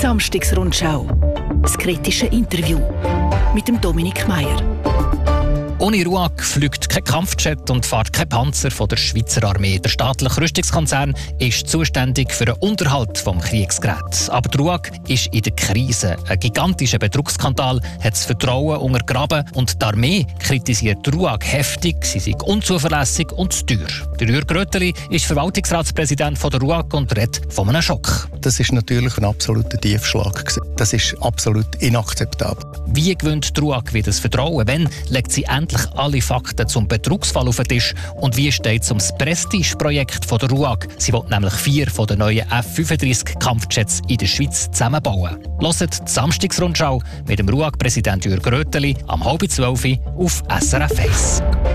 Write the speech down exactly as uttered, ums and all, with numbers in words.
Samstagsrundschau. Das kritische Interview mit dem Dominik Meier. Ohne RUAG fliegt kein Kampfjet und fährt kein Panzer von der Schweizer Armee. Der staatliche Rüstungskonzern ist zuständig für den Unterhalt des Kriegsgeräts. Aber die RUAG ist in der Krise. Ein gigantischer Betrugsskandal hat das Vertrauen untergraben und die Armee kritisiert die RUAG heftig, sie sei unzuverlässig und zu teuer. Der Jürg Rötteli ist Verwaltungsratspräsident der RUAG und redet von einem Schock. Das ist natürlich ein absoluter Tiefschlag. Das ist absolut inakzeptabel. Wie gewinnt die RUAG wieder das Vertrauen? Wann legt sie endlich alle Fakten zum Betrugsfall auf den Tisch? Und wie steht es um das Prestigeprojekt der RUAG? Sie will nämlich vier von den neuen F fünfunddreißig Kampfjets in der Schweiz zusammenbauen. Hört die Samstagsrundschau mit dem RUAG-Präsident Jürg Rötteli am halb zwölf auf S R F eins.